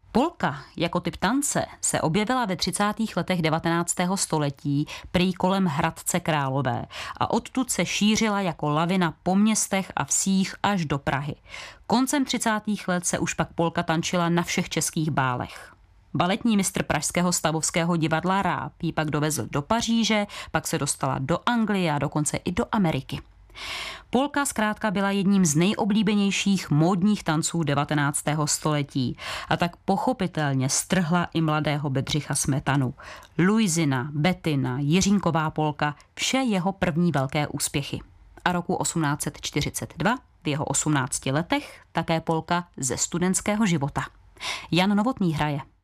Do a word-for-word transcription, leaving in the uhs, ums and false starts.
Polka jako typ tance se objevila ve třicátých letech devatenáctého století prý kolem Hradce Králové a odtud se šířila jako lavina po městech a vsích až do Prahy. Koncem třicátých let se už pak polka tančila na všech českých bálech. Baletní mistr pražského stavovského divadla Ráb ji pak dovezl do Paříže, pak se dostala do Anglie a dokonce i do Ameriky. Polka zkrátka byla jedním z nejoblíbenějších módních tanců devatenáctého století a tak pochopitelně strhla i mladého Bedřicha Smetanu. Luizina, Bettina, Jiřínková polka, vše jeho první velké úspěchy. A roku osmnáct set čtyřicet dva, v jeho osmnácti letech, také polka ze studentského života. Jan Novotný hraje.